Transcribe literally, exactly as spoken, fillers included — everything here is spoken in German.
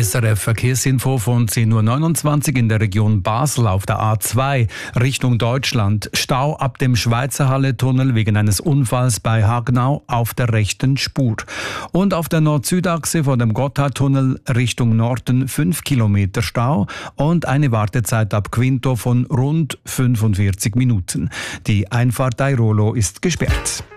S R F Verkehrsinfo von zehn Uhr neunundzwanzig in der Region Basel auf der A zwei Richtung Deutschland. Stau ab dem Schweizerhalle-Tunnel wegen eines Unfalls bei Hagenau auf der rechten Spur. Und auf der Nord-Süd-Achse vor dem Gotthardtunnel Richtung Norden fünf Kilometer Stau und eine Wartezeit ab Quinto von rund fünfundvierzig Minuten. Die Einfahrt Airolo ist gesperrt.